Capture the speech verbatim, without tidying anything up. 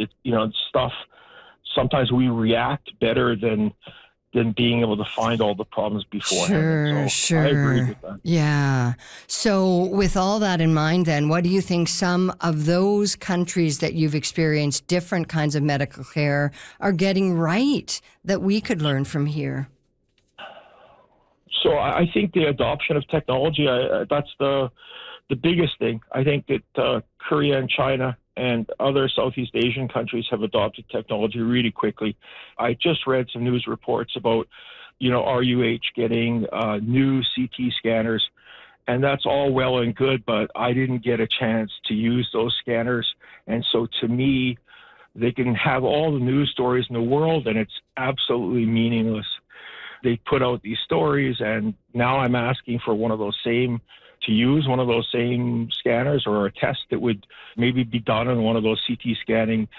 it, you know, stuff. Sometimes we react better than than being able to find all the problems beforehand. Sure, So I agree sure. with that. Yeah. So with all that in mind then, what do you think some of those countries that you've experienced different kinds of medical care are getting right that we could learn from here? So I I think the adoption of technology, I, uh, that's the the biggest thing. I think that uh, Korea and China and other Southeast Asian countries have adopted technology really quickly. I just read some news reports about, you know, R U H getting uh, new C T scanners, and that's all well and good, but I didn't get a chance to use those scanners. And so to me, they can have all the news stories in the world, and it's absolutely meaningless. They put out these stories, and now I'm asking for one of those same, to use one of those same scanners or a test that would maybe be done on one of those C T scanning